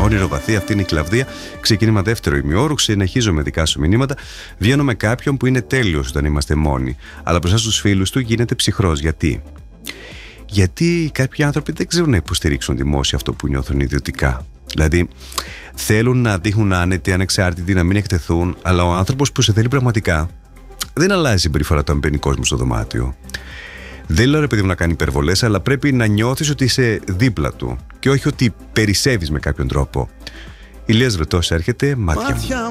Όνειρο βαθύ, αυτή είναι η Κλαβδία. Ξεκίνημα δεύτερο ημιώρου. Συνεχίζω με δικά σου μηνύματα. Βγαίνω με κάποιον που είναι τέλειος όταν είμαστε μόνοι. Αλλά μπροστά στους φίλους του γίνεται ψυχρός. Γιατί? Γιατί κάποιοι άνθρωποι δεν ξέρουν να υποστηρίξουν δημόσια αυτό που νιώθουν ιδιωτικά. Δηλαδή, θέλουν να δείχνουν άνετοι, ανεξάρτητοι, να μην εκτεθούν, αλλά ο άνθρωπος που σε θέλει πραγματικά δεν αλλάζει συμπεριφορά όταν μπαίνει κόσμο στο δωμάτιο. Δεν λέω ρε παιδί μου να κάνει υπερβολές, αλλά πρέπει να νιώθεις ότι είσαι δίπλα του και όχι ότι περισσεύεις με κάποιον τρόπο. Ηλίας Βρετός έρχεται, μάτια μου.